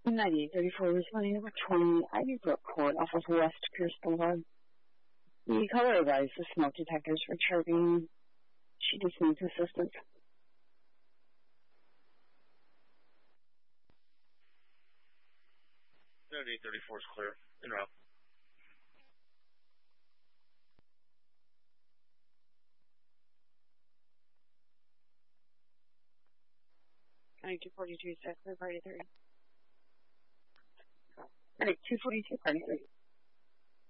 9834 responding number 20, Ivy Brook Court off of West Pierce Boulevard. The caller advised the smoke detectors for chirping. She just needs assistance. 9834 is clear. En route. County 242, set clear, party 3. County 242, party 3.